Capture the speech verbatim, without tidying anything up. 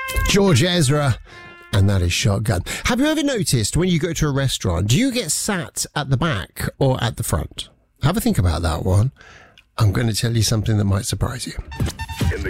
George Ezra, and that is Shotgun. Have you ever noticed when you go to a restaurant, do you get sat at the back or at the front? Have a think about that one. I'm going to tell you something that might surprise you.